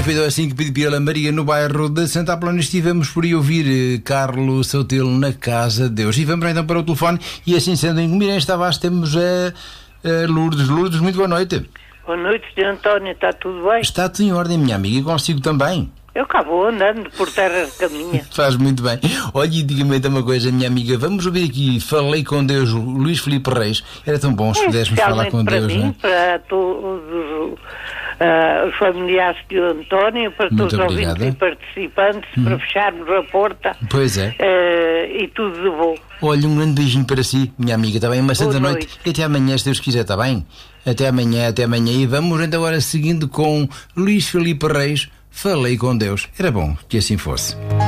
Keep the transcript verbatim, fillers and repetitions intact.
foi assim que pedi pela Maria no bairro de Santa Apolónia. Estivemos por aí ouvir Carlos Soutelo na Casa de Deus. E vamos então para o telefone. E assim sendo, em Guimarães Tavares temos a, a Lourdes. Lourdes, muito boa noite. Boa noite, senhor António, está tudo bem? Está tudo em ordem, minha amiga, e consigo também. Eu cá vou andando por terra de caminha. Faz muito bem. Olha, e diga-me então uma coisa, minha amiga. Vamos ouvir aqui Falei com Deus, Luís Filipe Reis. Era tão bom se pudéssemos falar com para Deus, mim, não é? Para todos uh, os familiares do António, para Muito todos os ouvintes obrigada. e participantes, hum. para fecharmos a porta. Pois é. Uh, e tudo de bom. Olha, um grande beijinho para si, minha amiga. Está bem? Uma santa Boa noite. noite. E até amanhã, se Deus quiser, está bem? Até amanhã, até amanhã. E vamos então agora seguindo com Luís Filipe Reis. Falei com Deus. Era bom que assim fosse.